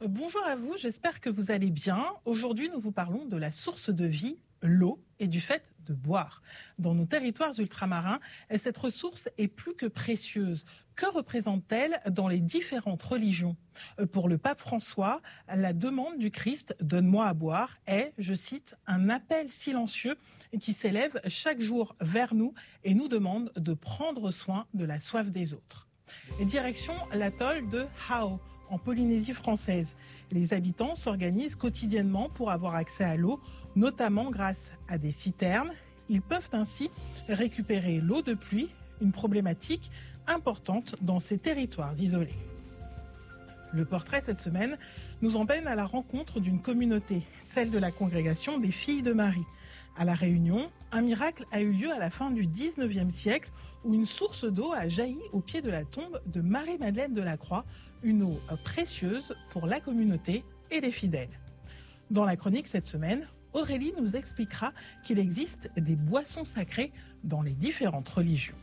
Bonjour à vous, j'espère que vous allez bien. Aujourd'hui, nous vous parlons de la source de vie, l'eau, et du fait de boire. Dans nos territoires ultramarins, cette ressource est plus que précieuse. Que représente-t-elle dans les différentes religions ? Pour le pape François, la demande du Christ « Donne-moi à boire » est, je cite, un appel silencieux qui s'élève chaque jour vers nous et nous demande de prendre soin de la soif des autres. Et direction l'atoll de Hao, en Polynésie française. Les habitants s'organisent quotidiennement pour avoir accès à l'eau, notamment grâce à des citernes. Ils peuvent ainsi récupérer l'eau de pluie, une problématique importante dans ces territoires isolés. Le portrait cette semaine nous emmène à la rencontre d'une communauté, celle de la congrégation des Filles de Marie. À La Réunion, un miracle a eu lieu à la fin du 19e siècle où une source d'eau a jailli au pied de la tombe de Marie-Madeleine de la Croix, une eau précieuse pour la communauté et les fidèles. Dans la chronique cette semaine, Aurélie nous expliquera qu'il existe des boissons sacrées dans les différentes religions.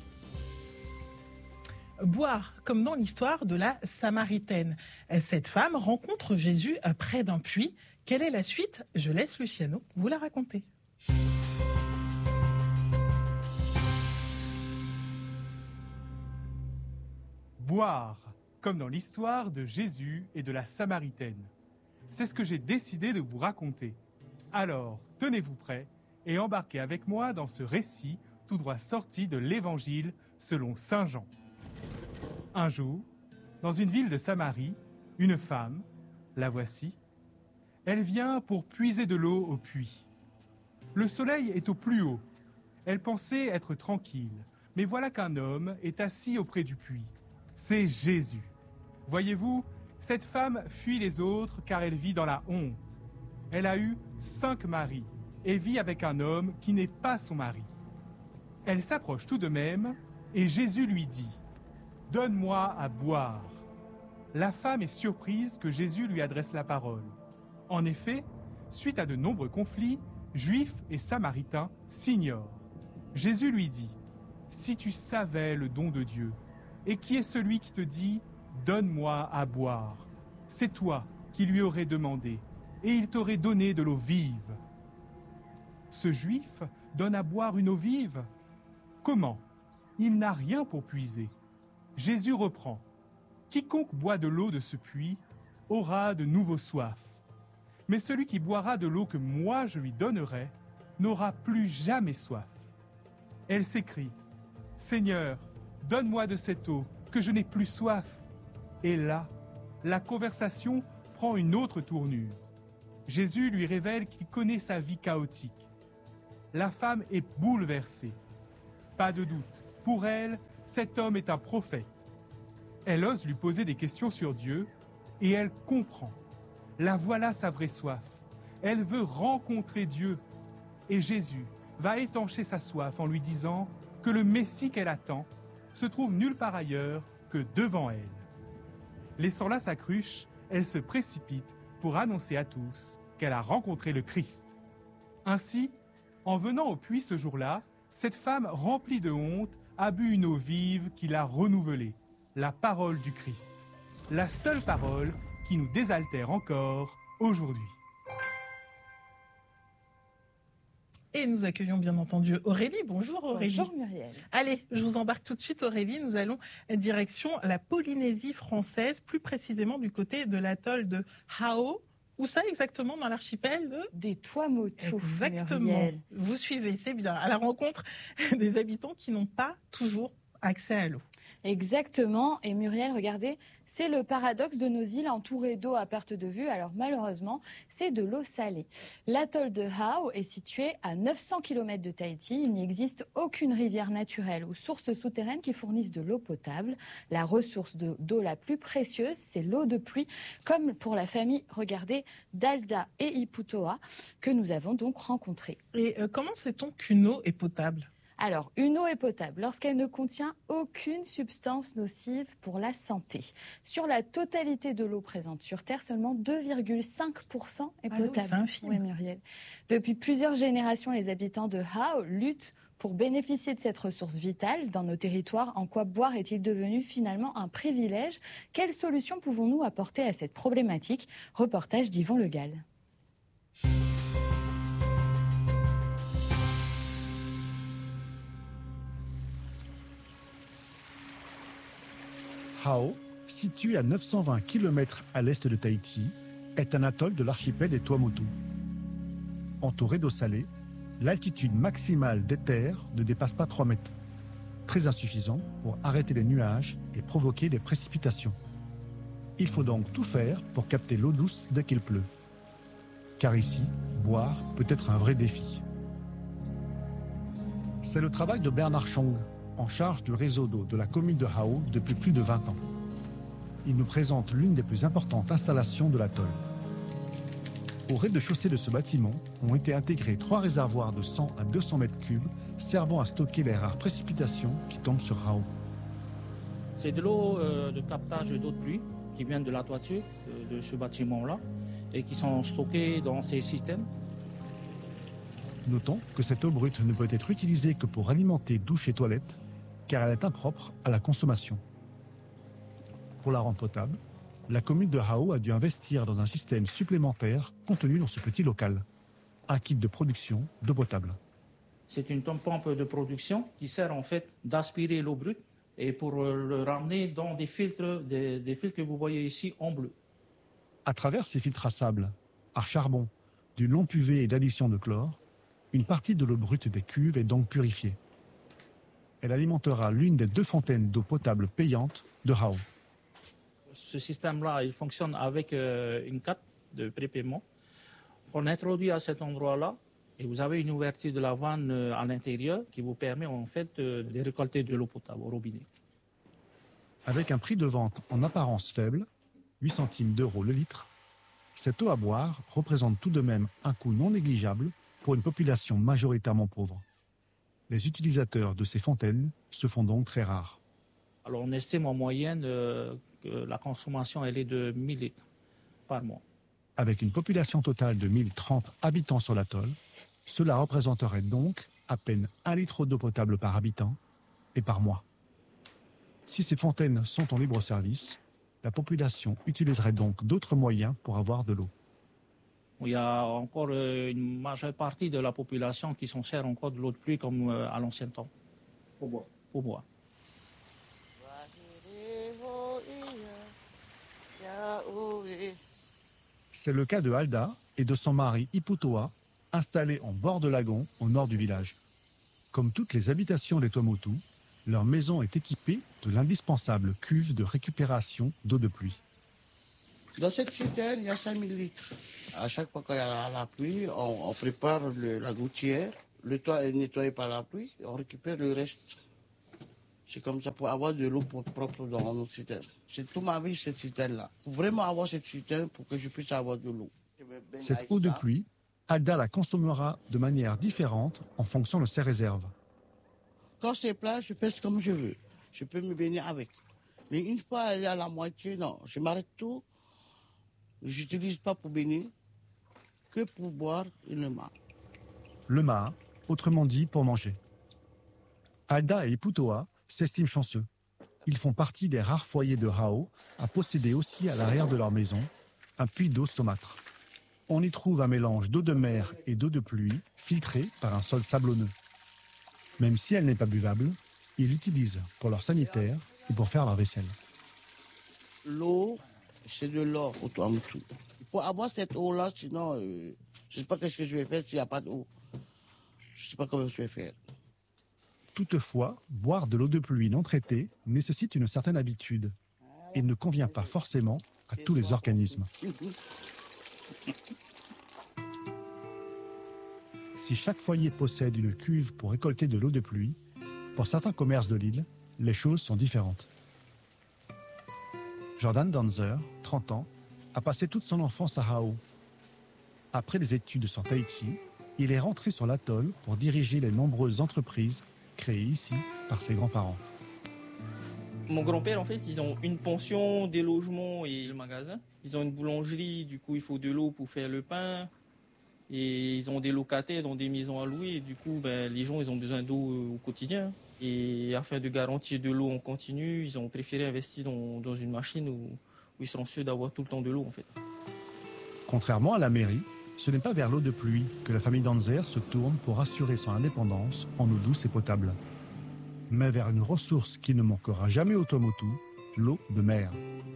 Boire, comme dans l'histoire de la Samaritaine. Cette femme rencontre Jésus près d'un puits. Quelle est la suite ? Je laisse Luciano vous la raconter. Boire, comme dans l'histoire de Jésus et de la Samaritaine. C'est ce que j'ai décidé de vous raconter. Alors, tenez-vous prêts et embarquez avec moi dans ce récit tout droit sorti de l'Évangile selon Saint Jean. Un jour, dans une ville de Samarie, une femme, la voici, elle vient pour puiser de l'eau au puits. Le soleil est au plus haut. Elle pensait être tranquille, mais voilà qu'un homme est assis auprès du puits. C'est Jésus. Voyez-vous, cette femme fuit les autres car elle vit dans la honte. Elle a eu 5 maris et vit avec un homme qui n'est pas son mari. Elle s'approche tout de même et Jésus lui dit « Donne-moi à boire ». La femme est surprise que Jésus lui adresse la parole. En effet, suite à de nombreux conflits, Juifs et Samaritains s'ignorent. Jésus lui dit « Si tu savais le don de Dieu, et qui est celui qui te dit « Donne-moi à boire », c'est toi qui lui aurais demandé, et il t'aurait donné de l'eau vive. Ce Juif donne à boire une eau vive ? Comment ? Il n'a rien pour puiser. Jésus reprend « Quiconque boit de l'eau de ce puits aura de nouveau soif. Mais celui qui boira de l'eau que moi je lui donnerai n'aura plus jamais soif. » Elle s'écrie « Seigneur, donne-moi de cette eau, que je n'ai plus soif. » Et là, la conversation prend une autre tournure. Jésus lui révèle qu'il connaît sa vie chaotique. La femme est bouleversée. Pas de doute, pour elle, cet homme est un prophète. Elle ose lui poser des questions sur Dieu et elle comprend. La voilà sa vraie soif. Elle veut rencontrer Dieu. Et Jésus va étancher sa soif en lui disant que le Messie qu'elle attend se trouve nulle part ailleurs que devant elle. Laissant là sa cruche, elle se précipite pour annoncer à tous qu'elle a rencontré le Christ. Ainsi, en venant au puits ce jour-là, cette femme remplie de honte a bu une eau vive qui l'a renouvelée, la parole du Christ, la seule parole qui nous désaltère encore aujourd'hui. Et nous accueillons bien entendu Aurélie. Bonjour Aurélie. Bonjour Muriel. Allez, je vous embarque tout de suite Aurélie. Nous allons direction la Polynésie française, plus précisément du côté de l'atoll de Hao. Où ça exactement dans l'archipel des Tuamotu. Exactement. Muriel. Vous suivez, c'est bien. À la rencontre des habitants qui n'ont pas toujours accès à l'eau. Exactement. Et Muriel, regardez, c'est le paradoxe de nos îles entourées d'eau à perte de vue. Alors malheureusement, c'est de l'eau salée. L'atoll de Hao est situé à 900 km de Tahiti. Il n'existe aucune rivière naturelle ou source souterraine qui fournisse de l'eau potable. La ressource d'eau la plus précieuse, c'est l'eau de pluie, comme pour la famille, regardez, d'Alda et Iputoa, que nous avons donc rencontrée. Et comment sait-on qu'une eau est potable ? Alors, une eau est potable lorsqu'elle ne contient aucune substance nocive pour la santé. Sur la totalité de l'eau présente sur Terre, seulement 2,5% est potable. Oui, c'est infime. Oui, Muriel. Depuis plusieurs générations, les habitants de Hao luttent Pour bénéficier de cette ressource vitale dans nos territoires, en quoi boire est-il devenu finalement un privilège? Quelles solutions pouvons-nous apporter à cette problématique? Reportage d'Yvon Le Gall. Hao, situé à 920 km à l'est de Tahiti, est un atoll de l'archipel des Tuamotu. Entouré d'eau salée, l'altitude maximale des terres ne dépasse pas 3 mètres, très insuffisant pour arrêter les nuages et provoquer des précipitations. Il faut donc tout faire pour capter l'eau douce dès qu'il pleut. Car ici, boire peut être un vrai défi. C'est le travail de Bernard Chong, en charge du réseau d'eau de la commune de Hao depuis plus de 20 ans. Il nous présente l'une des plus importantes installations de l'atoll. Au rez-de-chaussée de ce bâtiment ont été intégrés 3 réservoirs de 100 à 200 mètres cubes servant à stocker les rares précipitations qui tombent sur Hao. C'est de l'eau de captage d'eau de pluie qui vient de la toiture de ce bâtiment-là et qui sont stockées dans ces systèmes. Notons que cette eau brute ne peut être utilisée que pour alimenter douches et toilettes, car elle est impropre à la consommation. Pour la rendre potable, la commune de Hao a dû investir dans un système supplémentaire contenu dans ce petit local, un kit de production d'eau potable. C'est une pompe de production qui sert en fait d'aspirer l'eau brute et pour le ramener dans des filtres que vous voyez ici en bleu. À travers ces filtres à sable, à charbon, du long PUV et d'addition de chlore, une partie de l'eau brute des cuves est donc purifiée. Elle alimentera l'une des 2 fontaines d'eau potable payante de Hao. Ce système-là, il fonctionne avec une carte de prépaiement qu'on introduit à cet endroit-là et vous avez une ouverture de la vanne à l'intérieur qui vous permet en fait de récolter de l'eau potable au robinet. Avec un prix de vente en apparence faible, 8 centimes d'euros le litre, cette eau à boire représente tout de même un coût non négligeable pour une population majoritairement pauvre. Les utilisateurs de ces fontaines se font donc très rares. Alors on estime en moyenne que la consommation elle est de 1000 litres par mois. Avec une population totale de 1030 habitants sur l'atoll, cela représenterait donc à peine 1 litre d'eau potable par habitant et par mois. Si ces fontaines sont en libre service, la population utiliserait donc d'autres moyens pour avoir de l'eau. Il y a encore une majeure partie de la population qui s'en sert encore de l'eau de pluie comme à l'ancien temps. Pour boire. C'est le cas de Alda et de son mari Iputoa, installés en bord de lagon au nord du village. Comme toutes les habitations des Tuamotu, leur maison est équipée de l'indispensable cuve de récupération d'eau de pluie. Dans cette citerne, il y a 5000 litres. À chaque fois qu'il y a la pluie, on prépare la gouttière. Le toit est nettoyé par la pluie et on récupère le reste. C'est comme ça pour avoir de l'eau propre dans notre citerne. C'est toute ma vie, cette citerne-là. Pour vraiment avoir cette citerne pour que je puisse avoir de l'eau. Cette eau de pluie, Alda la consommera de manière différente en fonction de ses réserves. Quand c'est plat, je fais comme je veux. Je peux me baigner avec. Mais une fois elle est à la moitié, non, je m'arrête tout. Je n'utilise pas pour baigner, que pour boire le maha. Le maha, autrement dit pour manger. Alda et Iputoa s'estiment chanceux. Ils font partie des rares foyers de Hao à posséder aussi à l'arrière de leur maison un puits d'eau saumâtre. On y trouve un mélange d'eau de mer et d'eau de pluie filtrée par un sol sablonneux. Même si elle n'est pas buvable, ils l'utilisent pour leur sanitaire et pour faire leur vaisselle. L'eau, c'est de l'or au Tuamotu. Il faut avoir cette eau-là, sinon, je ne sais pas ce que je vais faire s'il n'y a pas d'eau. Je ne sais pas comment je vais faire. Toutefois, boire de l'eau de pluie non traitée nécessite une certaine habitude et ne convient pas forcément à tous les organismes. Si chaque foyer possède une cuve pour récolter de l'eau de pluie, pour certains commerces de l'île, les choses sont différentes. Jordan Danzer, 30 ans, a passé toute son enfance à Hao. Après des études sur Tahiti, il est rentré sur l'atoll pour diriger les nombreuses entreprises créées ici par ses grands-parents. Mon grand-père, en fait, ils ont une pension, des logements et le magasin. Ils ont une boulangerie, du coup, il faut de l'eau pour faire le pain. Et ils ont des locataires dans des maisons à louer. Et du coup, les gens, ils ont besoin d'eau au quotidien. Et afin de garantir de l'eau en continu, ils ont préféré investir dans une machine où ils sont sûrs d'avoir tout le temps de l'eau, en fait. Contrairement à la mairie, ce n'est pas vers l'eau de pluie que la famille Danzer se tourne pour assurer son indépendance en eau douce et potable, mais vers une ressource qui ne manquera jamais au Tuamotu, l'eau de mer.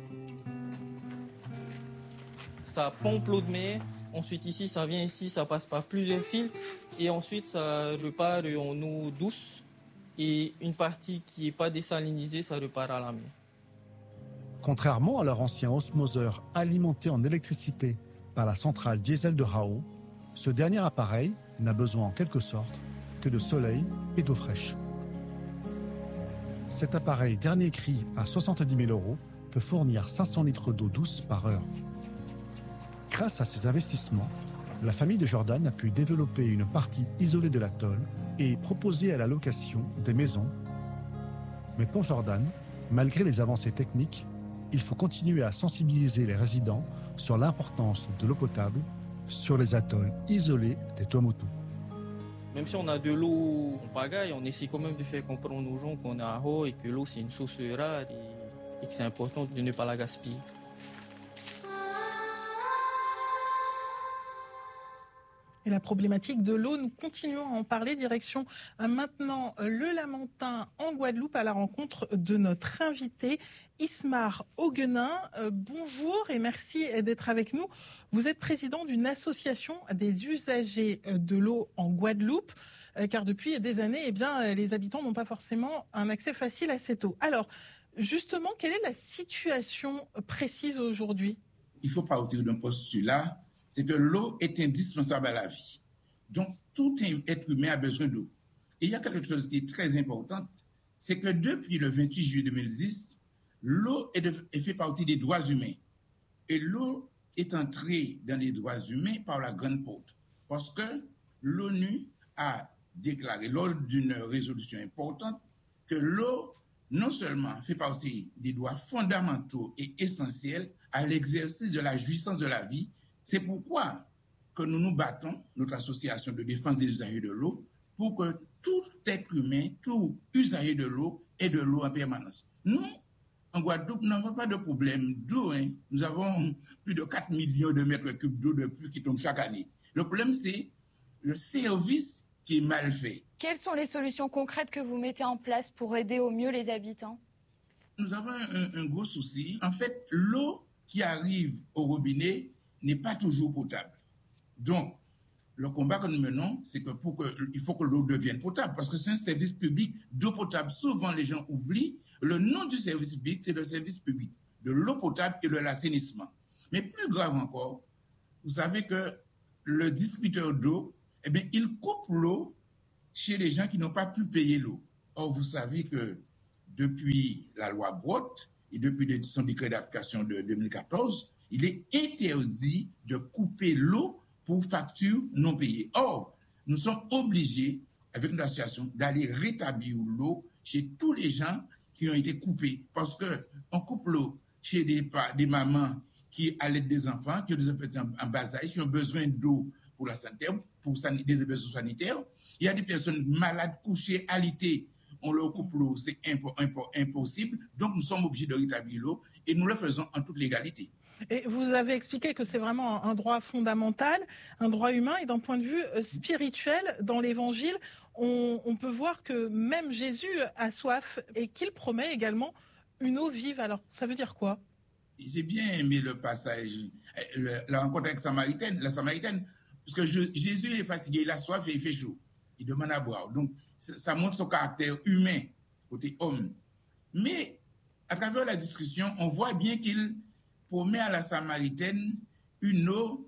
Ça pompe l'eau de mer, ensuite ici, ça vient ici, ça passe par plusieurs filtres, et ensuite ça repart en eau douce, et une partie qui n'est pas désalinisée, ça repart à la mer. Contrairement à leur ancien osmoseur alimenté en électricité par la centrale diesel de Hao, ce dernier appareil n'a besoin en quelque sorte que de soleil et d'eau fraîche. Cet appareil dernier cri à 70 000 € peut fournir 500 litres d'eau douce par heure. Grâce à ces investissements, la famille de Jordan a pu développer une partie isolée de l'atoll et proposer à la location des maisons. Mais pour Jordan, malgré les avancées techniques, il faut continuer à sensibiliser les résidents sur l'importance de l'eau potable sur les atolls isolés des Tuamotu. Même si on a de l'eau en pagaille, on essaie quand même de faire comprendre aux gens qu'on est à Hao et que l'eau c'est une source rare et que c'est important de ne pas la gaspiller. Et la problématique de l'eau, nous continuons à en parler. Direction maintenant le Lamentin en Guadeloupe à la rencontre de notre invité Ismar Auguenin. Bonjour et merci d'être avec nous. Vous êtes président d'une association des usagers de l'eau en Guadeloupe, car depuis des années, les habitants n'ont pas forcément un accès facile à cette eau. Alors, justement, quelle est la situation précise aujourd'hui ? Il faut partir d'un postulat, c'est que l'eau est indispensable à la vie. Donc, tout être humain a besoin d'eau. Et il y a quelque chose qui est très important, c'est que depuis le 28 juillet 2010, l'eau fait partie des droits humains. Et l'eau est entrée dans les droits humains par la grande porte. Parce que l'ONU a déclaré, lors d'une résolution importante, que l'eau, non seulement fait partie des droits fondamentaux et essentiels à l'exercice de la jouissance de la vie. C'est pourquoi que nous nous battons, notre association de défense des usagers de l'eau, pour que tout être humain, tout usager de l'eau ait de l'eau en permanence. Nous, en Guadeloupe, nous n'avons pas de problème d'eau. Nous avons plus de 4 millions de mètres cubes d'eau de pluie qui tombent chaque année. Le problème, c'est le service qui est mal fait. Quelles sont les solutions concrètes que vous mettez en place pour aider au mieux les habitants ? Nous avons un gros souci. En fait, l'eau qui arrive au robinet n'est pas toujours potable. Donc, le combat que nous menons, c'est que il faut que l'eau devienne potable, parce que c'est un service public d'eau potable. Souvent, les gens oublient, le nom du service public, c'est le service public de l'eau potable et de l'assainissement. Mais plus grave encore, vous savez que le distributeur d'eau, il coupe l'eau chez les gens qui n'ont pas pu payer l'eau. Or, vous savez que depuis la loi Brotte et depuis son décret d'application de 2014, il est interdit de couper l'eau pour factures non payées. Or, nous sommes obligés, avec notre association, d'aller rétablir l'eau chez tous les gens qui ont été coupés. Parce qu'on coupe l'eau chez des mamans qui allaitent des enfants, qui ont des enfants en bas âge, qui ont besoin d'eau pour la santé, pour des besoins sanitaires. Il y a des personnes malades, couchées, alitées. On leur coupe l'eau, c'est impossible. Donc, nous sommes obligés de rétablir l'eau et nous le faisons en toute légalité. Et vous avez expliqué que c'est vraiment un droit fondamental, un droit humain. Et d'un point de vue spirituel, dans l'Évangile, on peut voir que même Jésus a soif et qu'il promet également une eau vive. Alors, ça veut dire quoi ? J'ai bien aimé le passage, la rencontre avec la Samaritaine, parce que Jésus il est fatigué, il a soif et il fait chaud. Il demande à boire. Donc, ça montre son caractère humain, côté homme. Mais, à travers la discussion, on voit bien qu'il promet à la Samaritaine une eau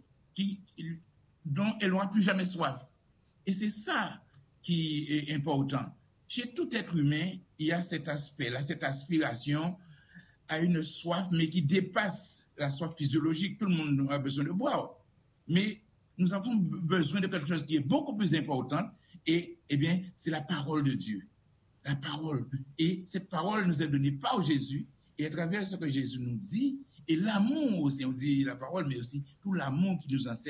dont elle n'aura plus jamais soif. Et c'est ça qui est important. Chez tout être humain, il y a cet aspect-là, cette aspiration à une soif, mais qui dépasse la soif physiologique. Tout le monde a besoin de boire. Mais nous avons besoin de quelque chose qui est beaucoup plus important, et c'est la parole de Dieu. La parole. Et cette parole nous est donnée par Jésus, et à travers ce que Jésus nous dit, et l'amour aussi, on dit la parole, mais aussi tout l'amour qui nous enseigne,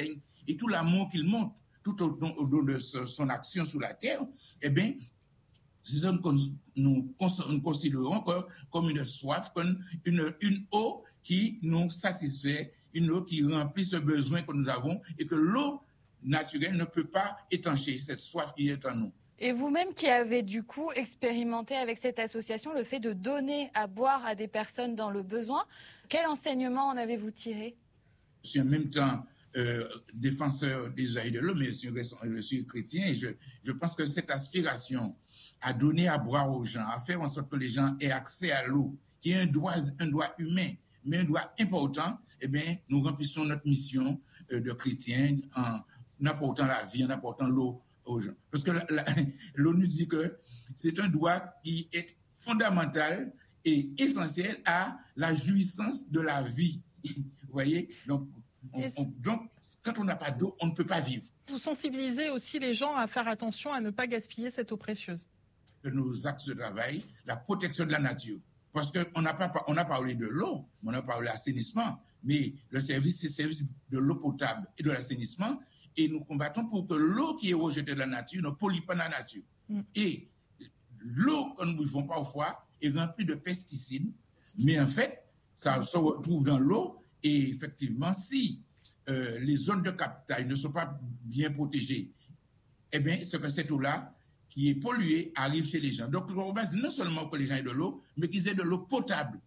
et tout l'amour qu'il montre tout au long de son action sur la terre, eh bien, c'est ça que nous considérons comme une soif, comme une eau qui nous satisfait, une eau qui remplit ce besoin que nous avons et que l'eau naturelle ne peut pas étancher cette soif qui est en nous. Et vous-même qui avez du coup expérimenté avec cette association le fait de donner à boire à des personnes dans le besoin, quel enseignement en avez-vous tiré? Je suis en même temps défenseur des droits de l'homme, mais je suis chrétien et je pense que cette aspiration à donner à boire aux gens, à faire en sorte que les gens aient accès à l'eau, qui est un droit humain, mais un droit important, eh bien, nous remplissons notre mission de chrétien en apportant la vie, en apportant l'eau aux gens. Parce que l'ONU dit que c'est un droit qui est fondamental et essentiel à la jouissance de la vie. Vous voyez? Donc, quand on n'a pas d'eau, on ne peut pas vivre. Vous sensibilisez aussi les gens à faire attention à ne pas gaspiller cette eau précieuse. De nos axes de travail, la protection de la nature. Parce qu'on a parlé de l'eau, on a parlé de l'assainissement, mais le service, c'est le service de l'eau potable et de l'assainissement. Et nous combattons pour que l'eau qui est rejetée de la nature ne pollue pas la nature. Et l'eau que nous buvons parfois est remplie de pesticides, mais en fait, ça se retrouve dans l'eau. Et effectivement, si les zones de captage ne sont pas bien protégées, eh bien, c'est que cette eau-là, qui est polluée, arrive chez les gens. Donc, on base non seulement que les gens aient de l'eau, mais qu'ils aient de l'eau potable.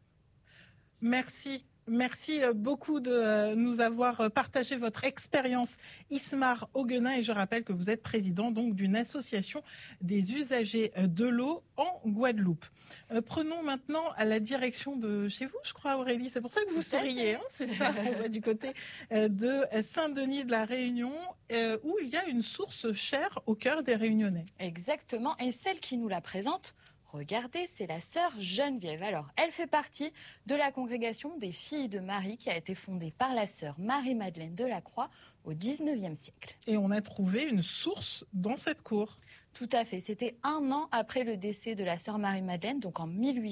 Merci. Merci beaucoup de nous avoir partagé votre expérience, Ismar Auguenin, et je rappelle que vous êtes président donc d'une association des usagers de l'eau en Guadeloupe. Prenons maintenant à la direction de chez vous, je crois, Aurélie. C'est pour ça que vous souriez, hein, c'est ça. On va du côté de Saint-Denis de la Réunion, où il y a une source chère au cœur des Réunionnais. Exactement, et celle qui nous la présente, regardez, c'est la sœur Geneviève. Alors, elle fait partie de la congrégation des Filles de Marie qui a été fondée par la sœur Marie-Madeleine de la Croix au XIXe siècle. Et on a trouvé une source dans cette cour. Tout à fait. C'était 1 an après le décès de la sœur Marie-Madeleine, donc en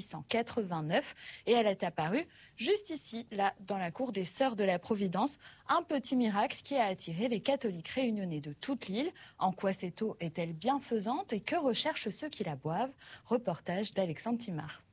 1889. Et elle est apparue juste ici, là, dans la cour des Sœurs de la Providence. Un petit miracle qui a attiré les catholiques réunionnais de toute l'île. En quoi cette eau est-elle bienfaisante et que recherchent ceux qui la boivent? Reportage d'Alexandre Timard.